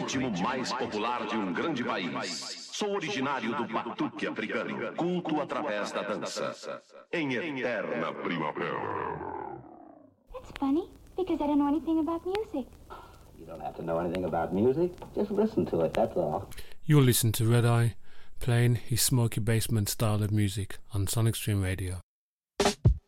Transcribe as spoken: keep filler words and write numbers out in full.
ritmo mais popular de um grande país. Sou originário do batuque africano, culto através da dança, em eterna primavera. That's funny, because I don't know anything about music. You don't have to know anything about music. Just listen to it, that's all. You'll listen to Red Eye playing his smoky basement style of music on Sonic Stream Radio.